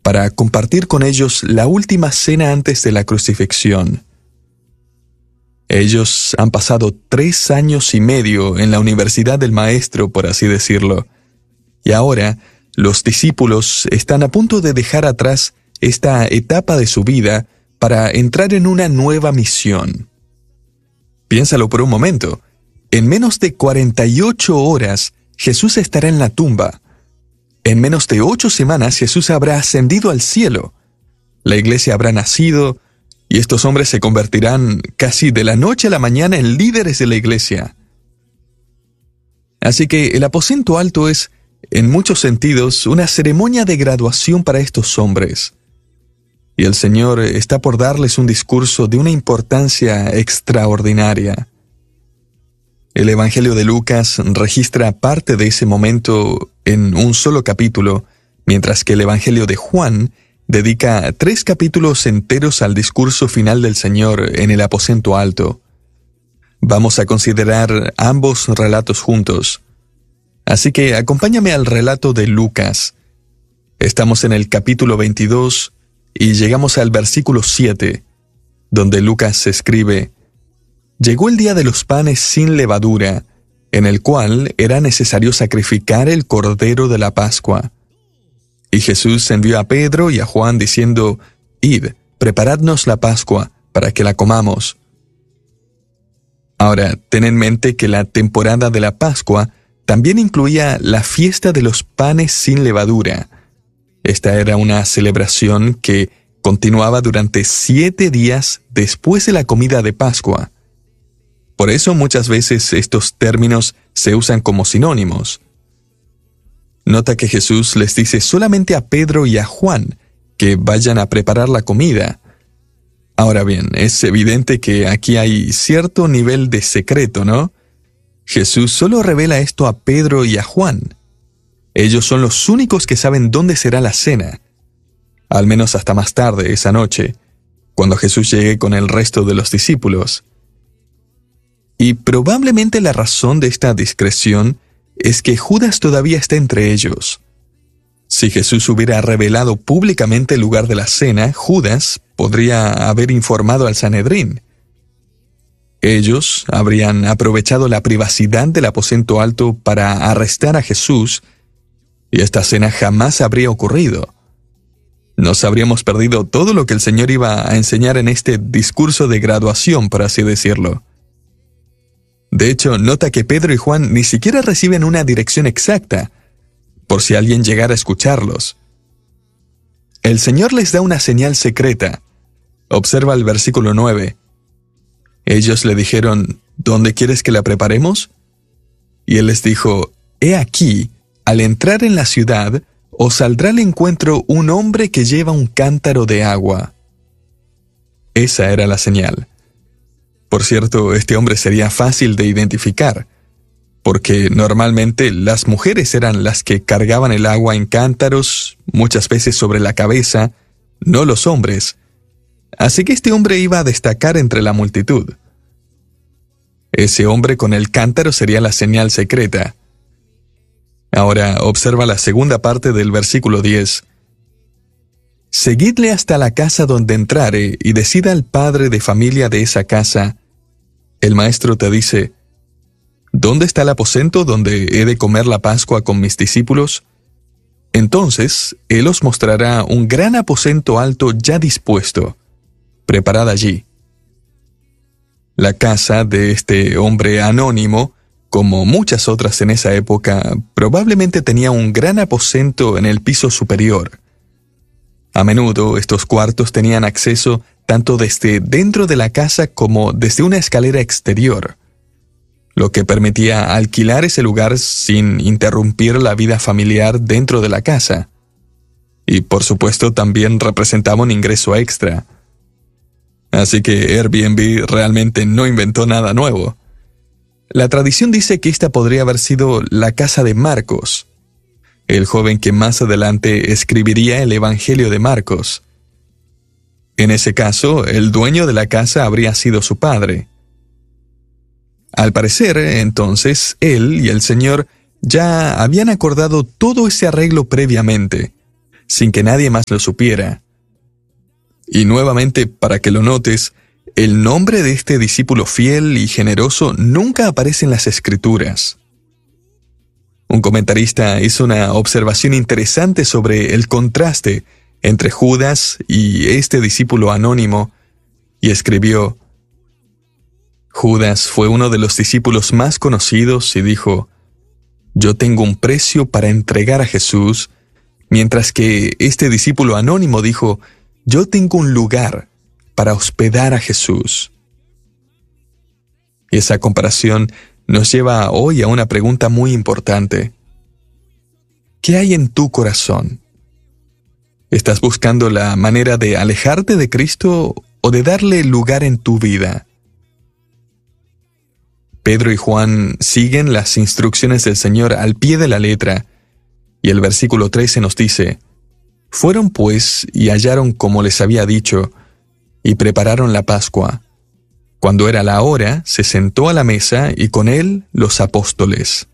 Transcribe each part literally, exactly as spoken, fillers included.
para compartir con ellos la última cena antes de la crucifixión. Ellos han pasado tres años y medio en la universidad del Maestro, por así decirlo, y ahora los discípulos están a punto de dejar atrás esta etapa de su vida para entrar en una nueva misión. Piénsalo por un momento. En menos de cuarenta y ocho horas, Jesús estará en la tumba. En menos de ocho semanas, Jesús habrá ascendido al cielo. La iglesia habrá nacido, y estos hombres se convertirán casi de la noche a la mañana en líderes de la iglesia. Así que el aposento alto es, en muchos sentidos, una ceremonia de graduación para estos hombres. Y el Señor está por darles un discurso de una importancia extraordinaria. El Evangelio de Lucas registra parte de ese momento en un solo capítulo, mientras que el Evangelio de Juan dedica tres capítulos enteros al discurso final del Señor en el aposento alto. Vamos a considerar ambos relatos juntos. Así que acompáñame al relato de Lucas. Estamos en el capítulo veintidós y llegamos al versículo siete, donde Lucas escribe: Llegó el día de los panes sin levadura, en el cual era necesario sacrificar el cordero de la Pascua. Y Jesús envió a Pedro y a Juan diciendo: Id, preparadnos la Pascua, para que la comamos. Ahora, ten en mente que la temporada de la Pascua también incluía la fiesta de los panes sin levadura. Esta era una celebración que continuaba durante siete días después de la comida de Pascua. Por eso muchas veces estos términos se usan como sinónimos. Nota que Jesús les dice solamente a Pedro y a Juan que vayan a preparar la comida. Ahora bien, es evidente que aquí hay cierto nivel de secreto, ¿no? Jesús solo revela esto a Pedro y a Juan. Ellos son los únicos que saben dónde será la cena, al menos hasta más tarde esa noche, cuando Jesús llegue con el resto de los discípulos. Y probablemente la razón de esta discreción es que Judas todavía está entre ellos. Si Jesús hubiera revelado públicamente el lugar de la cena, Judas podría haber informado al Sanedrín. Ellos habrían aprovechado la privacidad del aposento alto para arrestar a Jesús, y esta cena jamás habría ocurrido. Nos habríamos perdido todo lo que el Señor iba a enseñar en este discurso de graduación, por así decirlo. De hecho, nota que Pedro y Juan ni siquiera reciben una dirección exacta, por si alguien llegara a escucharlos. El Señor les da una señal secreta. Observa el versículo nueve. Ellos le dijeron: ¿Dónde quieres que la preparemos? Y él les dijo: He aquí, al entrar en la ciudad, os saldrá al encuentro un hombre que lleva un cántaro de agua. Esa era la señal. Por cierto, este hombre sería fácil de identificar, porque normalmente las mujeres eran las que cargaban el agua en cántaros, muchas veces sobre la cabeza, no los hombres. Así que este hombre iba a destacar entre la multitud. Ese hombre con el cántaro sería la señal secreta. Ahora observa la segunda parte del versículo diez. Seguidle hasta la casa donde entrare y decida al padre de familia de esa casa: el maestro te dice: ¿Dónde está el aposento donde he de comer la Pascua con mis discípulos? Entonces él os mostrará un gran aposento alto ya dispuesto. Preparad allí. La casa de este hombre anónimo, como muchas otras en esa época, probablemente tenía un gran aposento en el piso superior. A menudo estos cuartos tenían acceso tanto desde dentro de la casa como desde una escalera exterior, lo que permitía alquilar ese lugar sin interrumpir la vida familiar dentro de la casa. Y por supuesto también representaba un ingreso extra. Así que Airbnb realmente no inventó nada nuevo. La tradición dice que esta podría haber sido la casa de Marcos, el joven que más adelante escribiría el Evangelio de Marcos. En ese caso, el dueño de la casa habría sido su padre. Al parecer, entonces, él y el Señor ya habían acordado todo ese arreglo previamente, sin que nadie más lo supiera. Y nuevamente, para que lo notes, el nombre de este discípulo fiel y generoso nunca aparece en las Escrituras. Un comentarista hizo una observación interesante sobre el contraste entre Judas y este discípulo anónimo y escribió: Judas fue uno de los discípulos más conocidos y dijo: yo tengo un precio para entregar a Jesús, mientras que este discípulo anónimo dijo: yo tengo un lugar para hospedar a Jesús. Y esa comparación nos lleva hoy a una pregunta muy importante. ¿Qué hay en tu corazón? ¿Estás buscando la manera de alejarte de Cristo o de darle lugar en tu vida? Pedro y Juan siguen las instrucciones del Señor al pie de la letra, y el versículo trece nos dice: fueron pues y hallaron como les había dicho, y prepararon la Pascua. Cuando era la hora, se sentó a la mesa y con él los apóstoles.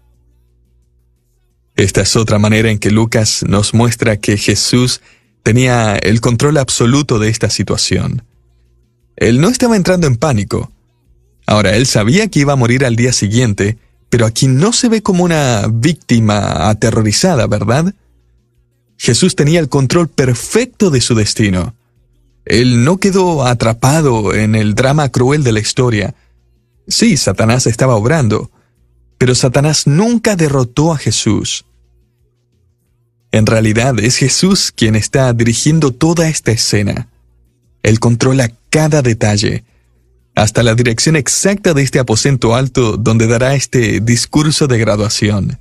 Esta es otra manera en que Lucas nos muestra que Jesús tenía el control absoluto de esta situación. Él no estaba entrando en pánico. Ahora, él sabía que iba a morir al día siguiente, pero aquí no se ve como una víctima aterrorizada, ¿verdad? Jesús tenía el control perfecto de su destino. Él no quedó atrapado en el drama cruel de la historia. Sí, Satanás estaba obrando, pero Satanás nunca derrotó a Jesús. En realidad, es Jesús quien está dirigiendo toda esta escena. Él controla cada detalle, hasta la dirección exacta de este aposento alto donde dará este discurso de graduación.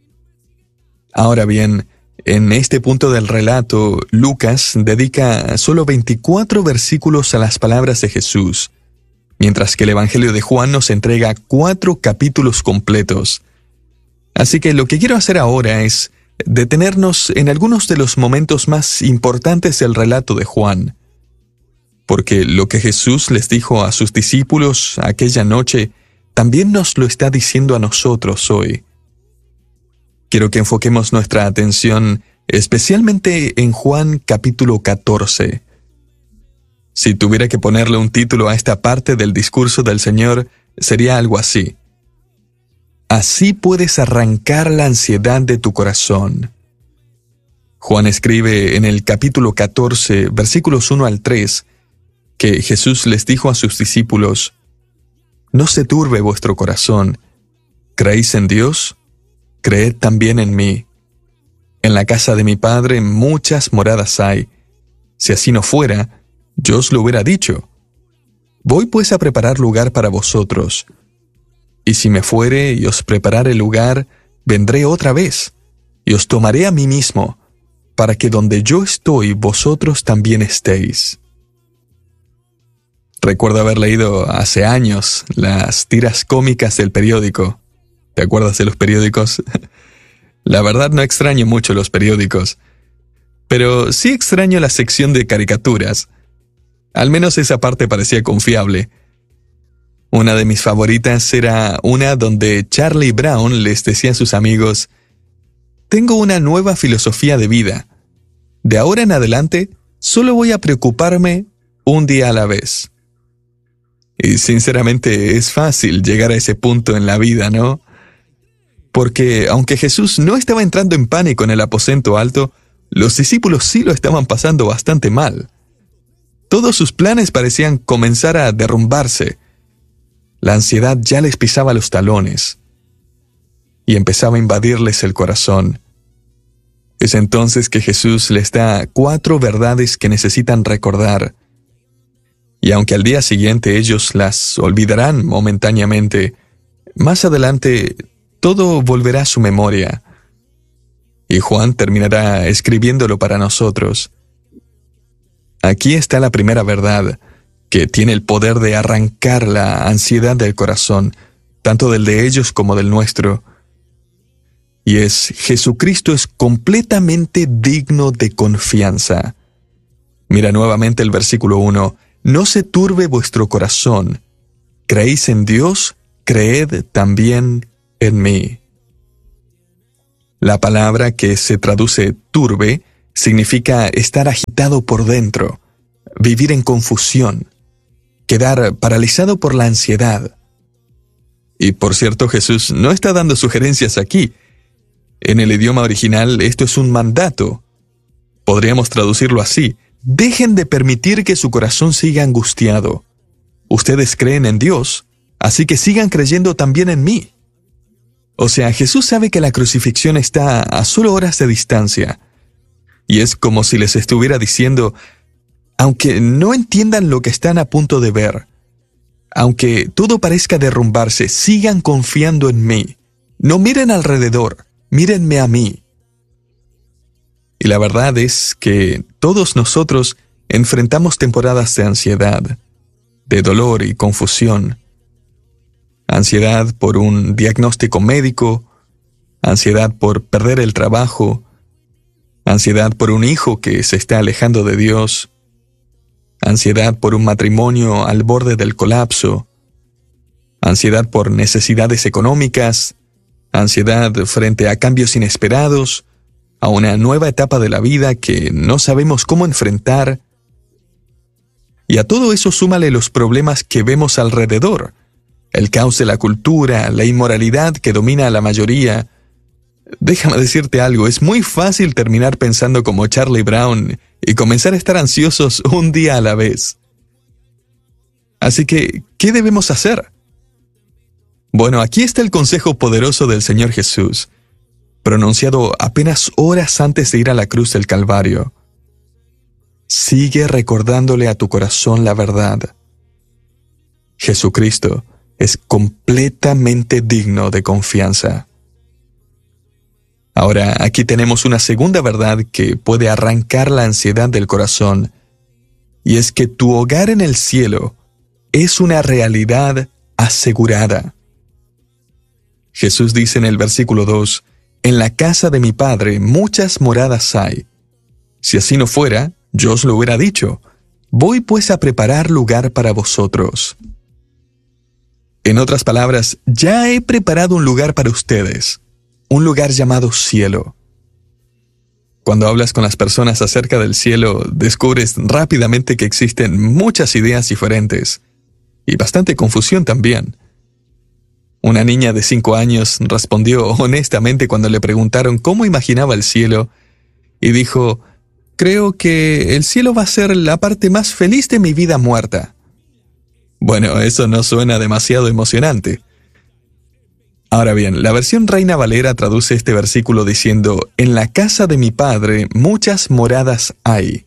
Ahora bien, en este punto del relato, Lucas dedica solo veinticuatro versículos a las palabras de Jesús, mientras que el Evangelio de Juan nos entrega cuatro capítulos completos. Así que lo que quiero hacer ahora es detenernos en algunos de los momentos más importantes del relato de Juan, porque lo que Jesús les dijo a sus discípulos aquella noche también nos lo está diciendo a nosotros hoy. Quiero que enfoquemos nuestra atención especialmente en Juan capítulo catorce. Si tuviera que ponerle un título a esta parte del discurso del Señor, sería algo así: así puedes arrancar la ansiedad de tu corazón. Juan escribe en el capítulo catorce, versículos uno al tres, que Jesús les dijo a sus discípulos: no se turbe vuestro corazón. ¿Creéis en Dios? Creed también en mí. En la casa de mi Padre muchas moradas hay. Si así no fuera, yo os lo hubiera dicho. Voy pues a preparar lugar para vosotros. Y si me fuere y os preparare lugar, vendré otra vez, y os tomaré a mí mismo, para que donde yo estoy, vosotros también estéis. Recuerdo haber leído hace años las tiras cómicas del periódico. ¿Te acuerdas de los periódicos? La verdad no extraño mucho los periódicos, pero sí extraño la sección de caricaturas. Al menos esa parte parecía confiable. Una de mis favoritas era una donde Charlie Brown les decía a sus amigos: tengo una nueva filosofía de vida. De ahora en adelante, solo voy a preocuparme un día a la vez. Y sinceramente es fácil llegar a ese punto en la vida, ¿no? Porque aunque Jesús no estaba entrando en pánico en el aposento alto, los discípulos sí lo estaban pasando bastante mal. Todos sus planes parecían comenzar a derrumbarse. La ansiedad ya les pisaba los talones y empezaba a invadirles el corazón. Es entonces que Jesús les da cuatro verdades que necesitan recordar. Y aunque al día siguiente ellos las olvidarán momentáneamente, más adelante todo volverá a su memoria. Y Juan terminará escribiéndolo para nosotros. Aquí está la primera verdad, que tiene el poder de arrancar la ansiedad del corazón, tanto del de ellos como del nuestro. Y es: Jesucristo es completamente digno de confianza. Mira nuevamente el versículo uno. No se turbe vuestro corazón. ¿Creéis en Dios? Creed también en mí. La palabra que se traduce turbe significa estar agitado por dentro, vivir en confusión, quedar paralizado por la ansiedad. Y por cierto, Jesús no está dando sugerencias aquí. En el idioma original esto es un mandato. Podríamos traducirlo así: dejen de permitir que su corazón siga angustiado. Ustedes creen en Dios, así que sigan creyendo también en mí. O sea, Jesús sabe que la crucifixión está a solo horas de distancia. Y es como si les estuviera diciendo: aunque no entiendan lo que están a punto de ver, aunque todo parezca derrumbarse, sigan confiando en mí. No miren alrededor, mírenme a mí. Y la verdad es que todos nosotros enfrentamos temporadas de ansiedad, de dolor y confusión. Ansiedad por un diagnóstico médico, ansiedad por perder el trabajo, ansiedad por un hijo que se está alejando de Dios, ansiedad por un matrimonio al borde del colapso, ansiedad por necesidades económicas, ansiedad frente a cambios inesperados, a una nueva etapa de la vida que no sabemos cómo enfrentar. Y a todo eso súmale los problemas que vemos alrededor, el caos de la cultura, la inmoralidad que domina a la mayoría. Déjame decirte algo, es muy fácil terminar pensando como Charlie Brown y comenzar a estar ansiosos un día a la vez. Así que, ¿qué debemos hacer? Bueno, aquí está el consejo poderoso del Señor Jesús, pronunciado apenas horas antes de ir a la cruz del Calvario. Sigue recordándole a tu corazón la verdad. Jesucristo es completamente digno de confianza. Ahora, aquí tenemos una segunda verdad que puede arrancar la ansiedad del corazón, y es que tu hogar en el cielo es una realidad asegurada. Jesús dice en el versículo dos: en la casa de mi Padre muchas moradas hay. Si así no fuera, yo os lo hubiera dicho. Voy pues a preparar lugar para vosotros. En otras palabras, ya he preparado un lugar para ustedes, un lugar llamado cielo. Cuando hablas con las personas acerca del cielo, descubres rápidamente que existen muchas ideas diferentes, y bastante confusión también. Una niña de cinco años respondió honestamente cuando le preguntaron cómo imaginaba el cielo, y dijo: creo que el cielo va a ser la parte más feliz de mi vida muerta. Bueno, eso no suena demasiado emocionante. Ahora bien, la versión Reina Valera traduce este versículo diciendo: en la casa de mi Padre muchas moradas hay.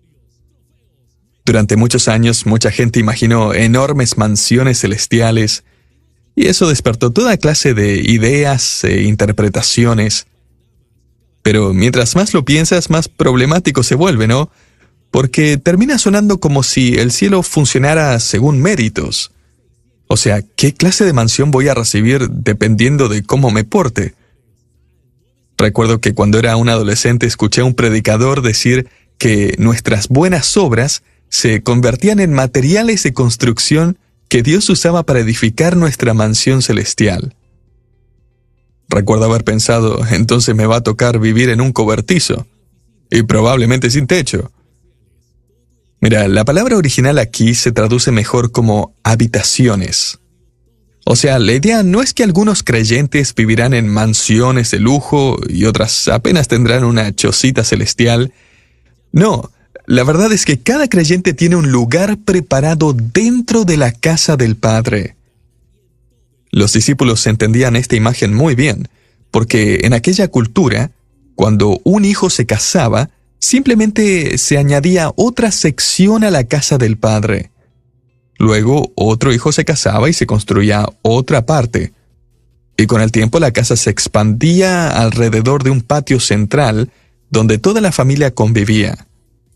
Durante muchos años, mucha gente imaginó enormes mansiones celestiales, y eso despertó toda clase de ideas e interpretaciones. Pero mientras más lo piensas, más problemático se vuelve, ¿no? Porque termina sonando como si el cielo funcionara según méritos. O sea, ¿qué clase de mansión voy a recibir dependiendo de cómo me porte? Recuerdo que cuando era un adolescente escuché a un predicador decir que nuestras buenas obras se convertían en materiales de construcción que Dios usaba para edificar nuestra mansión celestial. Recuerdo haber pensado: entonces me va a tocar vivir en un cobertizo, y probablemente sin techo. Mira, la palabra original aquí se traduce mejor como habitaciones. O sea, la idea no es que algunos creyentes vivirán en mansiones de lujo y otras apenas tendrán una chocita celestial. No, la verdad es que cada creyente tiene un lugar preparado dentro de la casa del Padre. Los discípulos entendían esta imagen muy bien, porque en aquella cultura, cuando un hijo se casaba, simplemente se añadía otra sección a la casa del Padre. Luego, otro hijo se casaba y se construía otra parte. Y con el tiempo la casa se expandía alrededor de un patio central donde toda la familia convivía.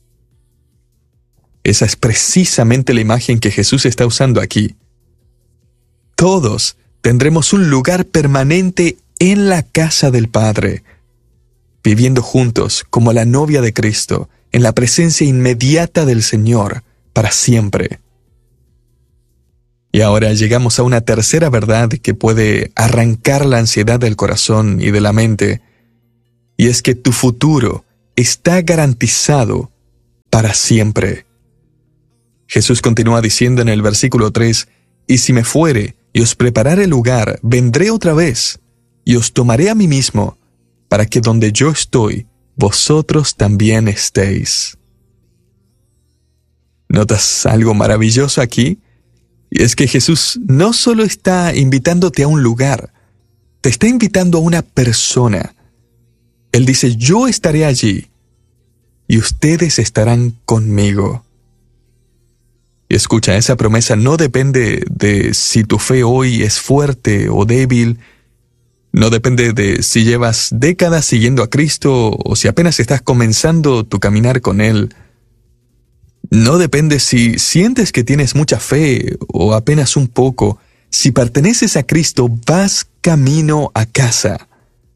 Esa es precisamente la imagen que Jesús está usando aquí. Todos tendremos un lugar permanente en la casa del Padre, viviendo juntos como la novia de Cristo, en la presencia inmediata del Señor, para siempre. Y ahora llegamos a una tercera verdad que puede arrancar la ansiedad del corazón y de la mente, y es que tu futuro está garantizado para siempre. Jesús continúa diciendo en el versículo tres, «Y si me fuere y os preparare lugar, vendré otra vez, y os tomaré a mí mismo, para que donde yo estoy, vosotros también estéis». ¿Notas algo maravilloso aquí? Y es que Jesús no solo está invitándote a un lugar, te está invitando a una persona. Él dice, yo estaré allí, y ustedes estarán conmigo. Y escucha, esa promesa no depende de si tu fe hoy es fuerte o débil, no depende de si llevas décadas siguiendo a Cristo o si apenas estás comenzando tu caminar con Él. No depende si sientes que tienes mucha fe o apenas un poco. Si perteneces a Cristo, vas camino a casa.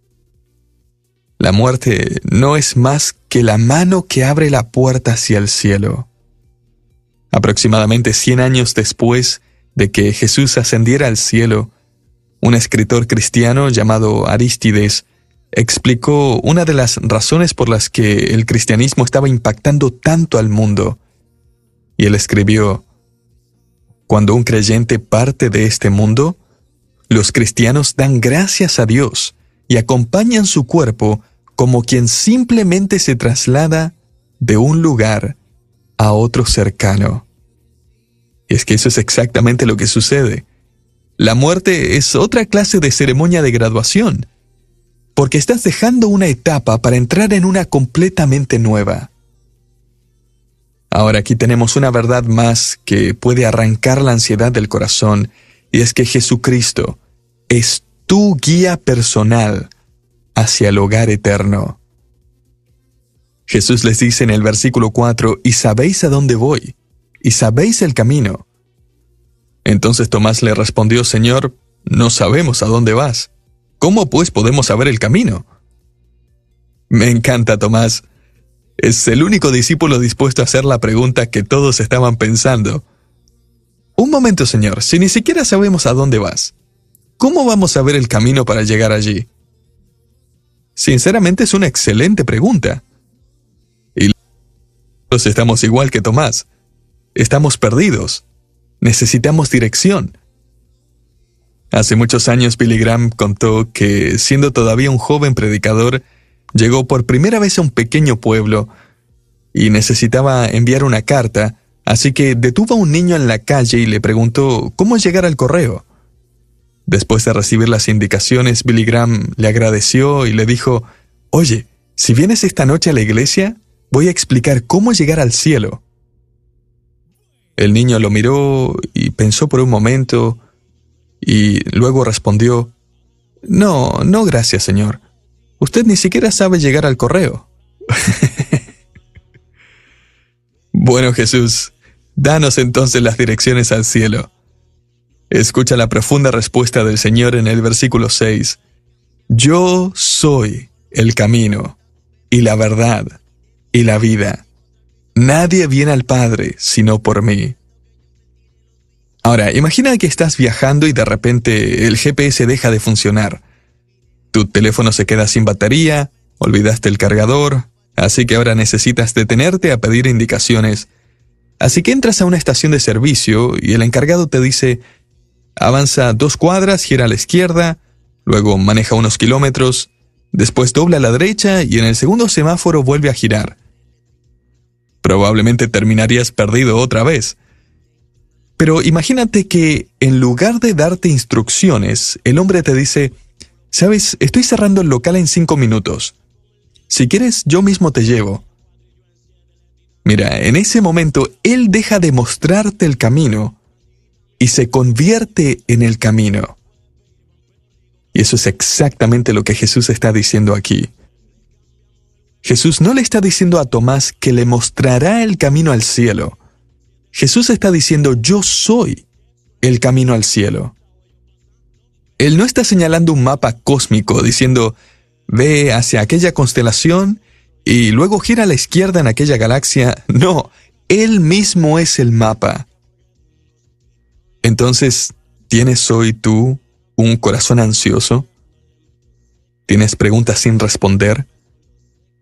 La muerte no es más que la mano que abre la puerta hacia el cielo. Aproximadamente cien años después de que Jesús ascendiera al cielo, un escritor cristiano llamado Arístides explicó una de las razones por las que el cristianismo estaba impactando tanto al mundo. Y él escribió, «Cuando un creyente parte de este mundo, los cristianos dan gracias a Dios y acompañan su cuerpo como quien simplemente se traslada de un lugar a otro cercano». Y es que eso es exactamente lo que sucede. La muerte es otra clase de ceremonia de graduación, porque estás dejando una etapa para entrar en una completamente nueva. Ahora aquí tenemos una verdad más que puede arrancar la ansiedad del corazón, y es que Jesucristo es tu guía personal hacia el hogar eterno. Jesús les dice en el versículo cuatro, «Y sabéis a dónde voy, y sabéis el camino». Entonces Tomás le respondió, «Señor, no sabemos a dónde vas. ¿Cómo pues podemos saber el camino?» Me encanta Tomás. Es el único discípulo dispuesto a hacer la pregunta que todos estaban pensando. Un momento, Señor, si ni siquiera sabemos a dónde vas, ¿cómo vamos a ver el camino para llegar allí? Sinceramente es una excelente pregunta. Y nosotros estamos igual que Tomás. Estamos perdidos. Necesitamos dirección. Hace muchos años Billy Graham contó que, siendo todavía un joven predicador, llegó por primera vez a un pequeño pueblo y necesitaba enviar una carta, así que detuvo a un niño en la calle y le preguntó cómo llegar al correo. Después de recibir las indicaciones, Billy Graham le agradeció y le dijo, «Oye, si vienes esta noche a la iglesia, voy a explicar cómo llegar al cielo». El niño lo miró y pensó por un momento y luego respondió, «No, no gracias, señor. Usted ni siquiera sabe llegar al correo». Bueno, Jesús, danos entonces las direcciones al cielo. Escucha la profunda respuesta del Señor en el versículo seis. «Yo soy el camino, y la verdad, y la vida. Nadie viene al Padre sino por mí». Ahora, imagina que estás viajando y de repente el G P S deja de funcionar. Tu teléfono se queda sin batería, olvidaste el cargador, así que ahora necesitas detenerte a pedir indicaciones. Así que entras a una estación de servicio y el encargado te dice, avanza dos cuadras, gira a la izquierda, luego maneja unos kilómetros, después dobla a la derecha y en el segundo semáforo vuelve a girar. Probablemente terminarías perdido otra vez. Pero imagínate que en lugar de darte instrucciones, el hombre te dice, «Sabes, estoy cerrando el local en cinco minutos. Si quieres, yo mismo te llevo». Mira, en ese momento, él deja de mostrarte el camino y se convierte en el camino. Y eso es exactamente lo que Jesús está diciendo aquí. Jesús no le está diciendo a Tomás que le mostrará el camino al cielo. Jesús está diciendo, yo soy el camino al cielo. Él no está señalando un mapa cósmico diciendo, ve hacia aquella constelación y luego gira a la izquierda en aquella galaxia. No, Él mismo es el mapa. Entonces, ¿tienes hoy tú un corazón ansioso? ¿Tienes preguntas sin responder?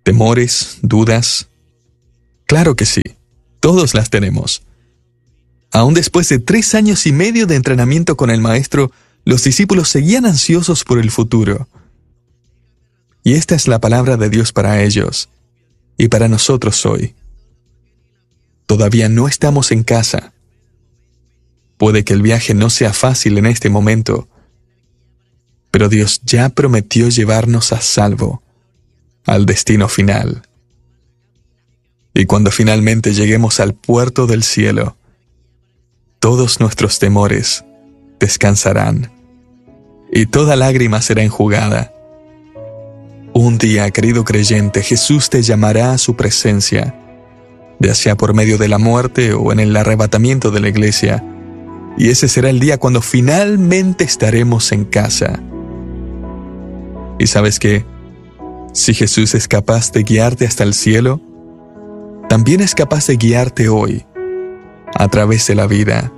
temores, dudas. Claro que sí, todos las tenemos. Aún después de tres años y medio de entrenamiento con el Maestro, los discípulos seguían ansiosos por el futuro. Y esta es la palabra de Dios para ellos y para nosotros hoy. Todavía no estamos en casa. Puede que el viaje no sea fácil en este momento, pero Dios ya prometió llevarnos a salvo al destino final. Y cuando finalmente lleguemos al puerto del cielo, todos nuestros temores descansarán y toda lágrima será enjugada. Un día, querido creyente, Jesús te llamará a su presencia, ya sea por medio de la muerte o en el arrebatamiento de la iglesia, y ese será el día cuando finalmente estaremos en casa. ¿Y sabes qué? Si Jesús es capaz de guiarte hasta el cielo, también es capaz de guiarte hoy, a través de la vida.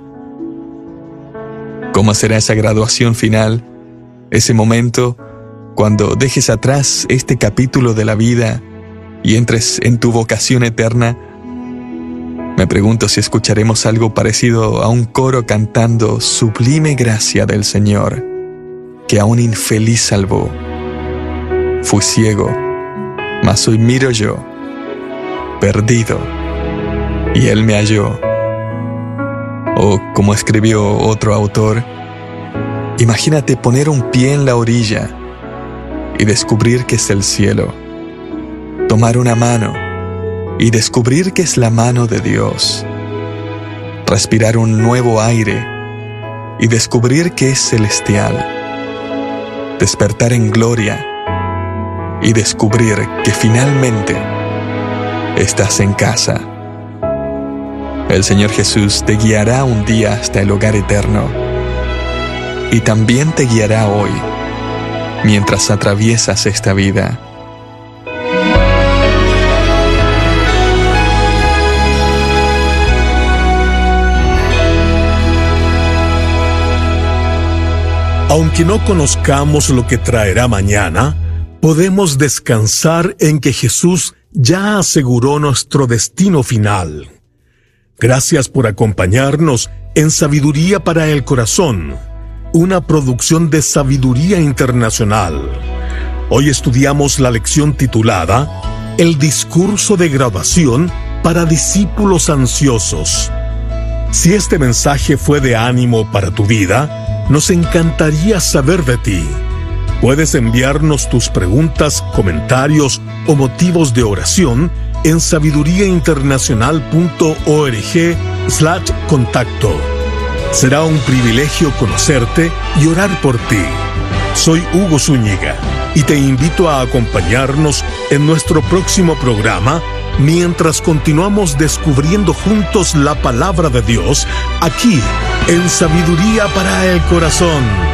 ¿Cómo será esa graduación final? Ese momento cuando dejes atrás este capítulo de la vida y entres en tu vocación eterna. Me pregunto si escucharemos algo parecido a un coro cantando Sublime gracia del Señor, que a un infeliz salvó. Fui ciego, mas hoy miro yo, perdido, y Él me halló. O como escribió otro autor, imagínate poner un pie en la orilla y descubrir que es el cielo, tomar una mano y descubrir que es la mano de Dios, respirar un nuevo aire y descubrir que es celestial, despertar en gloria y descubrir que finalmente estás en casa. El Señor Jesús te guiará un día hasta el hogar eterno y también te guiará hoy mientras atraviesas esta vida. Aunque no conozcamos lo que traerá mañana, podemos descansar en que Jesús ya aseguró nuestro destino final. Gracias por acompañarnos en Sabiduría para el Corazón, una producción de Sabiduría Internacional. Hoy estudiamos la lección titulada El discurso de graduación para discípulos ansiosos. Si este mensaje fue de ánimo para tu vida, nos encantaría saber de ti. Puedes enviarnos tus preguntas, comentarios o motivos de oración en sabiduriainternacional.org slash contacto. Será un privilegio conocerte y orar por ti. Soy Hugo Zúñiga y te invito a acompañarnos en nuestro próximo programa mientras continuamos descubriendo juntos la palabra de Dios aquí en Sabiduría para el Corazón.